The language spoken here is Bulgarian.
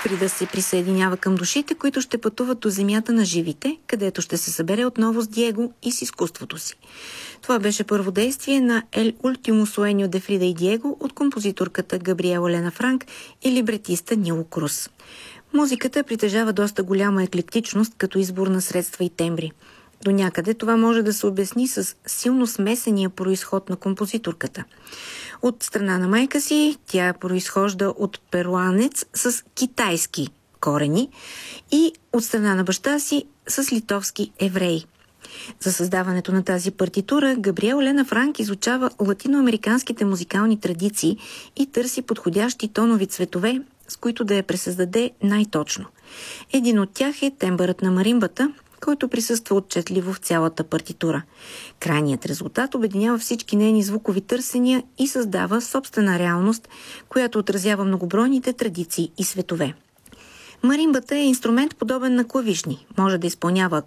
преди да се присъединява към душите, които ще пътуват до земята на живите, където ще се събере отново с Диего и с изкуството си. Това беше първо действие на El Último Sueño de Frida y Diego от композиторката Габриела Лена Франк и либретиста Нило Круз. Музиката притежава доста голяма еклектичност като избор на средства и тембри. До някъде това може да се обясни с силно смесения произход на композиторката. От страна на майка си тя произхожда от перуанец с китайски корени и от страна на баща си с литовски евреи. За създаването на тази партитура Габриела Лена Франк изучава латиноамериканските музикални традиции и търси подходящи тонови цветове, с които да я пресъздаде най-точно. Един от тях е тембърът на маримбата, който присъства отчетливо в цялата партитура. Крайният резултат обединява всички нейни звукови търсения и създава собствена реалност, която отразява многобройните традиции и светове. Маримбата е инструмент подобен на клавишни. Може да изпълнява